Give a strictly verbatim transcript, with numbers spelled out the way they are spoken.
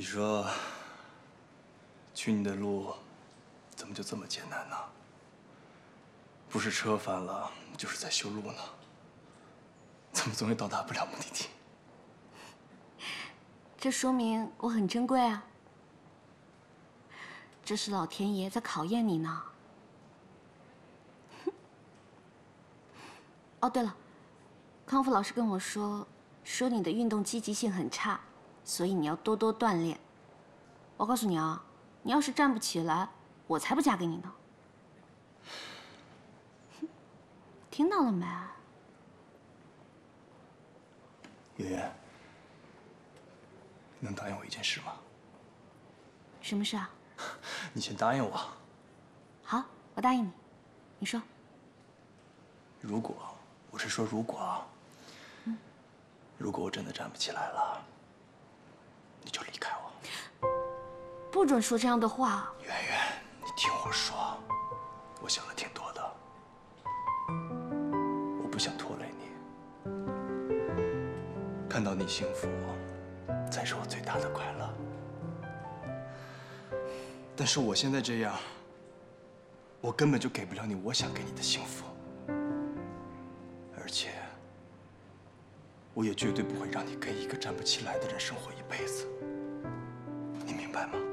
你说，娶你的路，怎么就这么艰难呢？不是车翻了，就是在修路呢。怎么总也到达不了目的地？ 这说明我很珍贵啊。这是老天爷在考验你呢。哦，对了，康复老师跟我说，说你的运动积极性很差，所以你要多多锻炼。我告诉你啊，你要是站不起来，我才不嫁给你呢。听到了没？ 圆圆，你能答应我一件事吗？ 什么事啊？ 你先答应我。 好，我答应你。你说。 如果，我是说如果啊， 嗯， 如果我真的站不起来了，你就离开我。 不准说这样的话。 圆圆，你听我说，我想的挺多的，我不想拖累你，看到你幸福，才是我最大的快乐。但是我现在这样，我根本就给不了你我想给你的幸福，而且，我也绝对不会让你跟一个站不起来的人生活一辈子，你明白吗？